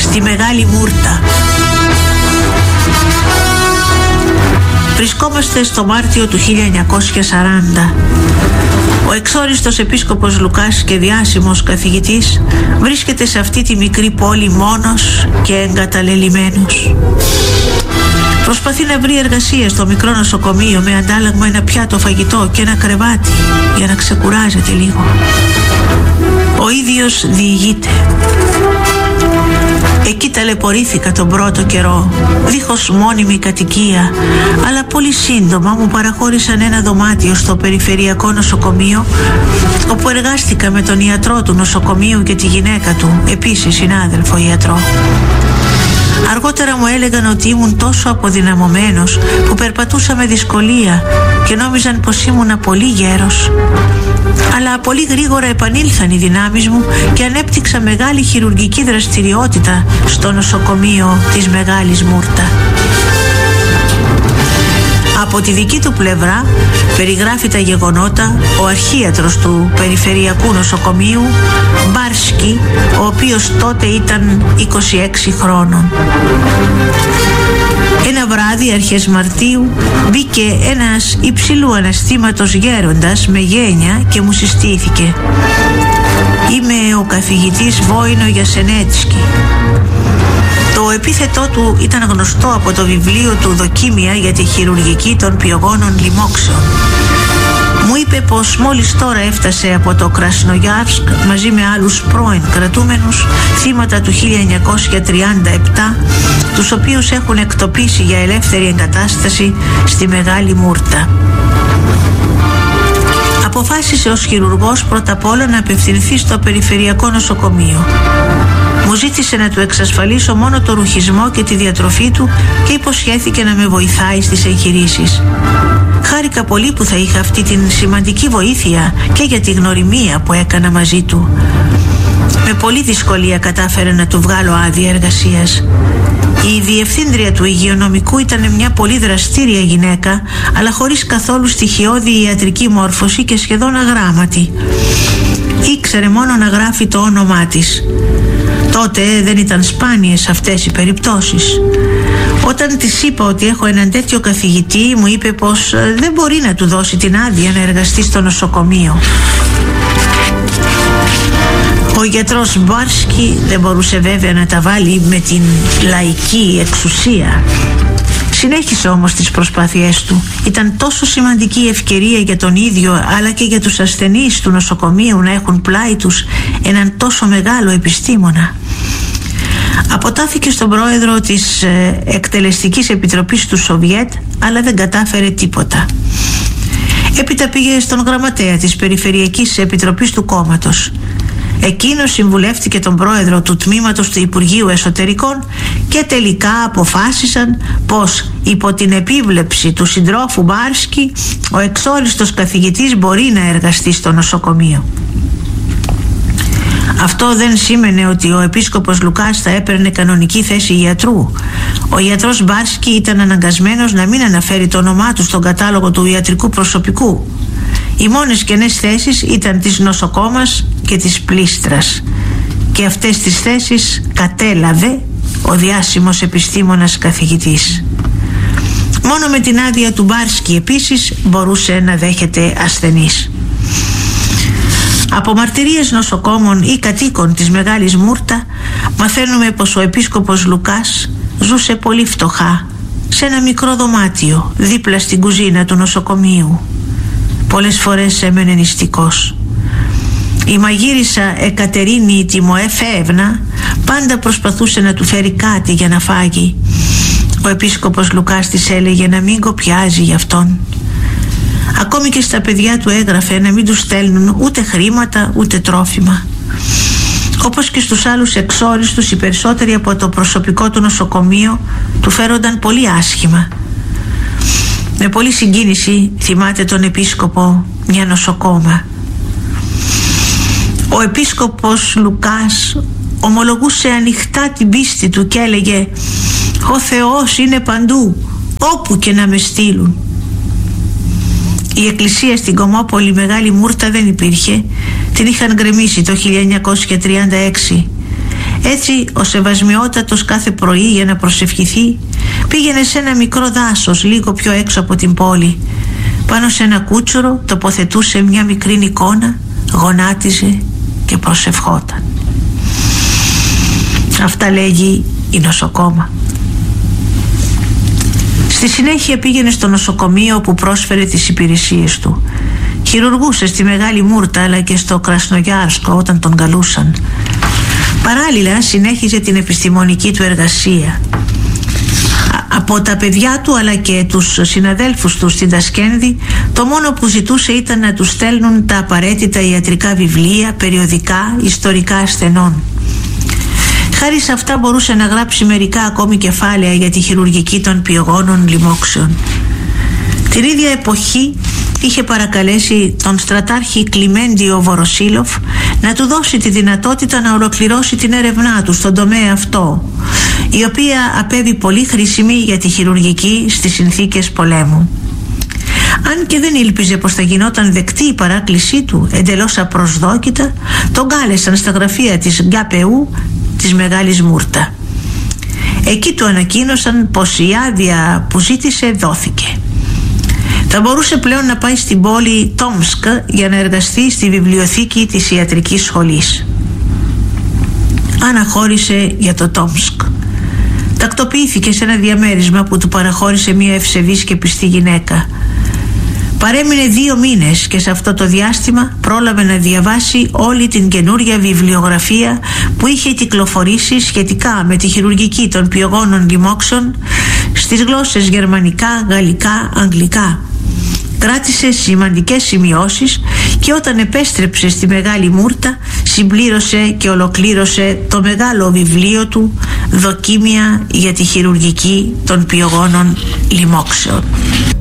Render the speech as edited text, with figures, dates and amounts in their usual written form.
στη Μεγάλη Μούρτα. Βρισκόμαστε στο Μάρτιο του 1940. Ο εξόριστος επίσκοπος Λουκάς και διάσημος καθηγητής βρίσκεται σε αυτή τη μικρή πόλη μόνος και εγκαταλελειμμένος. Προσπαθεί να βρει εργασία στο μικρό νοσοκομείο με αντάλλαγμα ένα πιάτο φαγητό και ένα κρεβάτι για να ξεκουράζεται λίγο. Ο ίδιος διηγείται. Εκεί ταλαιπωρήθηκα τον πρώτο καιρό, δίχως μόνιμη κατοικία, αλλά πολύ σύντομα μου παραχώρησαν ένα δωμάτιο στο περιφερειακό νοσοκομείο, όπου εργάστηκα με τον ιατρό του νοσοκομείου και τη γυναίκα του, επίσης συνάδελφο ιατρό. Αργότερα μου έλεγαν ότι ήμουν τόσο αποδυναμωμένος που περπατούσα με δυσκολία και νόμιζαν πως ήμουνα πολύ γέρος. Αλλά πολύ γρήγορα επανήλθαν οι δυνάμεις μου και ανέπτυξα μεγάλη χειρουργική δραστηριότητα στο νοσοκομείο της Μεγάλης Μούρτα. Από τη δική του πλευρά περιγράφει τα γεγονότα ο αρχίατρος του περιφερειακού νοσοκομείου Μπάρσκι, ο οποίος τότε ήταν 26 χρόνων. Ένα βράδυ αρχές Μαρτίου μπήκε ένας υψηλού αναστήματος γέροντας με γένεια και μου συστήθηκε. Είμαι ο καθηγητής Βόινο Γιασενέτσκι. Το επίθετό του ήταν γνωστό από το βιβλίο του «Δοκίμια για τη χειρουργική των πιογόνων λοιμόξεων». Μου είπε πως μόλις τώρα έφτασε από το Κρασνογιάρσκ μαζί με άλλους πρώην κρατούμενους, θύματα του 1937, τους οποίους έχουν εκτοπίσει για ελεύθερη εγκατάσταση στη Μεγάλη Μούρτα. Αποφάσισε ως χειρουργός πρώτα απ' όλα να απευθυνθεί στο περιφερειακό νοσοκομείο. Μου ζήτησε να του εξασφαλίσω μόνο το ρουχισμό και τη διατροφή του και υποσχέθηκε να με βοηθάει στις εγχειρήσεις. Χάρηκα πολύ που θα είχα αυτή την σημαντική βοήθεια και για τη γνωριμία που έκανα μαζί του. Με πολλή δυσκολία κατάφερα να του βγάλω άδεια εργασίας. Η διευθύντρια του υγειονομικού ήταν μια πολύ δραστήρια γυναίκα, αλλά χωρίς καθόλου στοιχειώδη ιατρική μόρφωση και σχεδόν αγράμματη. Ήξερε μόνο να γράφει το όνομά της. Τότε δεν ήταν σπάνιες αυτές οι περιπτώσεις. Όταν της είπα ότι έχω έναν τέτοιο καθηγητή, μου είπε πως δεν μπορεί να του δώσει την άδεια να εργαστεί στο νοσοκομείο. Ο γιατρός Μπάρσκι δεν μπορούσε βέβαια να τα βάλει με την λαϊκή εξουσία. Συνέχισε όμως τις προσπάθειές του. Ήταν τόσο σημαντική η ευκαιρία για τον ίδιο αλλά και για τους ασθενείς του νοσοκομείου να έχουν πλάι τους έναν τόσο μεγάλο επιστήμονα. Αποτάθηκε στον πρόεδρο της εκτελεστικής επιτροπής του Σοβιέτ, αλλά δεν κατάφερε τίποτα. Έπειτα πήγε στον γραμματέα της Περιφερειακής Επιτροπής του κόμματος. Εκείνος συμβουλεύτηκε τον πρόεδρο του τμήματος του Υπουργείου Εσωτερικών και τελικά αποφάσισαν πως υπό την επίβλεψη του συντρόφου Μπάρσκι ο εξόριστος καθηγητής μπορεί να εργαστεί στο νοσοκομείο. Αυτό δεν σήμαινε ότι ο επίσκοπος Λουκάς θα έπαιρνε κανονική θέση ιατρού. Ο ιατρός Μπάρσκι ήταν αναγκασμένος να μην αναφέρει το όνομά του στον κατάλογο του ιατρικού προσωπικού. Οι μόνες κενές θέσεις ήταν της νοσοκόμας και της πλήστρας. Και αυτές τις θέσεις κατέλαβε ο διάσημος επιστήμονας καθηγητής. Μόνο με την άδεια του Μπάρσκι επίσης μπορούσε να δέχεται ασθενείς. Από μαρτυρίες νοσοκόμων ή κατοίκων της Μεγάλης Μούρτα μαθαίνουμε πως ο επίσκοπος Λουκάς ζούσε πολύ φτωχά σε ένα μικρό δωμάτιο δίπλα στην κουζίνα του νοσοκομείου. Πολλές φορές έμενε νηστικός. Η μαγείρισα Εκατερίνη Τιμοεφεύνα πάντα προσπαθούσε να του φέρει κάτι για να φάγει. Ο επίσκοπος Λουκάς της έλεγε να μην κοπιάζει γι' αυτόν. Ακόμη και στα παιδιά του έγραφε να μην τους στέλνουν ούτε χρήματα ούτε τρόφιμα. Όπως και στους άλλους εξόριστους, οι περισσότεροι από το προσωπικό του νοσοκομείο του φέρονταν πολύ άσχημα. Με πολλή συγκίνηση θυμάται τον επίσκοπο μια νοσοκόμα. Ο επίσκοπος Λουκάς ομολογούσε ανοιχτά την πίστη του και έλεγε «Ο Θεός είναι παντού, όπου και να με στείλουν». Η εκκλησία στην Κομμόπολη Μεγάλη Μούρτα δεν υπήρχε. Την είχαν γκρεμίσει το 1936. Έτσι ο Σεβασμιότατος κάθε πρωί για να προσευχηθεί πήγαινε σε ένα μικρό δάσος λίγο πιο έξω από την πόλη. Πάνω σε ένα κούτσορο τοποθετούσε μια μικρή εικόνα, γονάτιζε και προσευχόταν. Αυτά λέγει η νοσοκόμα. Στη συνέχεια πήγαινε στο νοσοκομείο όπου πρόσφερε τις υπηρεσίες του. Χειρουργούσε στη Μεγάλη Μούρτα αλλά και στο Κρασνογιάρσκο όταν τον καλούσαν. Παράλληλα συνέχιζε την επιστημονική του εργασία. Από τα παιδιά του αλλά και τους συναδέλφους του στην Τασκένδη το μόνο που ζητούσε ήταν να τους στέλνουν τα απαραίτητα ιατρικά βιβλία, περιοδικά, ιστορικά ασθενών. Χάρη σε αυτά μπορούσε να γράψει μερικά ακόμη κεφάλαια για τη χειρουργική των πιογόνων λοιμόξεων. Την ίδια εποχή είχε παρακαλέσει τον στρατάρχη Κλιμέντιο Βοροσίλοφ να του δώσει τη δυνατότητα να ολοκληρώσει την έρευνά του στον τομέα αυτό, η οποία απέβη πολύ χρήσιμη για τη χειρουργική στις συνθήκες πολέμου. Αν και δεν ήλπιζε πως θα γινόταν δεκτή η παράκλησή του εντελώς απροσδόκητα, τον κάλεσαν στα γραφεία της ΓΚΑΠΕΟΥ της Μεγάλης Μούρτα. Εκεί του ανακοίνωσαν πως η άδεια που ζήτησε δόθηκε. Θα μπορούσε πλέον να πάει στην πόλη Τόμσκ για να εργαστεί στη βιβλιοθήκη της ιατρικής σχολής. Αναχώρησε για το Τόμσκ. Τακτοποιήθηκε σε ένα διαμέρισμα που του παραχώρησε μια ευσεβής και πιστή γυναίκα. Παρέμεινε 2 μήνες και σε αυτό το διάστημα πρόλαβε να διαβάσει όλη την καινούρια βιβλιογραφία που είχε κυκλοφορήσει σχετικά με τη χειρουργική των πιογόνων λοιμόξεων στις γλώσσες γερμανικά, γαλλικά, αγγλικά. Κράτησε σημαντικές σημειώσεις και όταν επέστρεψε στη Μεγάλη Μούρτα συμπλήρωσε και ολοκλήρωσε το μεγάλο βιβλίο του «Δοκίμια για τη χειρουργική των πιογόνων λοιμόξεων».